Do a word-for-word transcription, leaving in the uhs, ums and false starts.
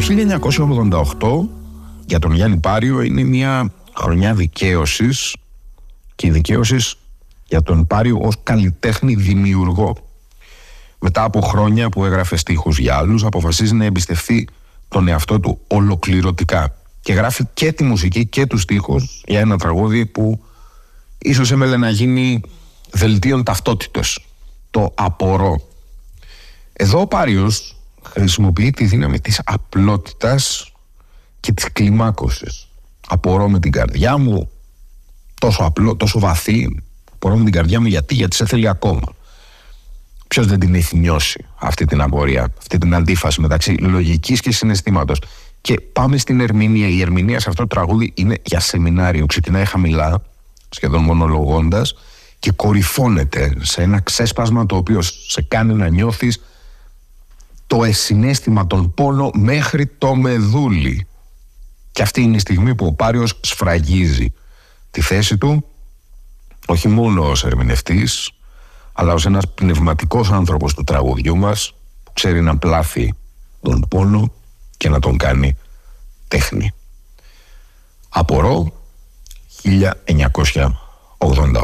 χίλια εννιακόσια ογδόντα οκτώ για τον Γιάννη Πάριο είναι μια χρονιά δικαίωσης, και δικαίωσης για τον Πάριο ως καλλιτέχνη δημιουργό. Μετά από χρόνια που έγραφε στίχους για άλλους, αποφασίζει να εμπιστευτεί τον εαυτό του ολοκληρωτικά και γράφει και τη μουσική και τους στίχους για ένα τραγούδι που ίσως έμελε να γίνει δελτίων ταυτότητος, το «Απορώ». Εδώ ο Πάριος χρησιμοποιεί τη δύναμη της απλότητας και της κλιμάκωσης. Απορώ με την καρδιά μου, τόσο απλό, τόσο βαθύ. Απορώ με την καρδιά μου γιατί, γιατί σε θέλει ακόμα. Ποιος δεν την έχει νιώσει αυτή την απορία, αυτή την αντίφαση μεταξύ λογικής και συναισθήματος. Και πάμε στην ερμηνεία. Η ερμηνεία σε αυτό το τραγούδι είναι για σεμινάριο. Ξεκινάει χαμηλά, σχεδόν μονολογώντας, και κορυφώνεται σε ένα ξέσπασμα το οποίο σε κάνει να νιώθεις το συναίσθημα, τον πόνο μέχρι το μεδούλι. Και αυτή είναι η στιγμή που ο Πάριος σφραγίζει τη θέση του, όχι μόνο ως ερμηνευτής, αλλά ως ένας πνευματικός άνθρωπος του τραγουδιού μας, που ξέρει να πλάθει τον πόνο και να τον κάνει τέχνη. Απορώ, χίλια εννιακόσια ογδόντα οκτώ.